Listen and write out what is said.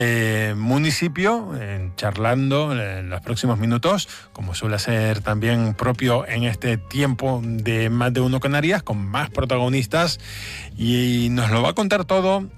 municipio, charlando en los próximos minutos, como suele ser también propio en este tiempo de Más de Uno Canarias, con más protagonistas, y nos lo va a contar todo